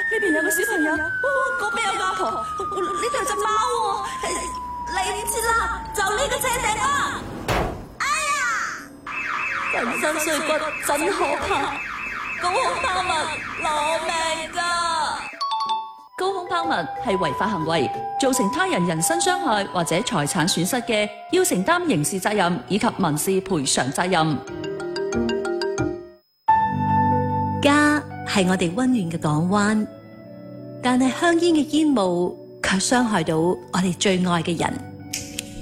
邊有個小朋友，嗰邊有個阿婆，呢度有隻貓喎，你唔知啦，就呢個車頂啦。哎呀，人身碎骨真可怕，高空拋物攞命㗎。高空拋物係違法行為，造成他人人身傷害或者財產損失嘅，要承擔刑事責任以及民事賠償責任。 家係我哋溫暖嘅港灣，但係香煙嘅煙霧卻傷害到我哋最愛嘅人。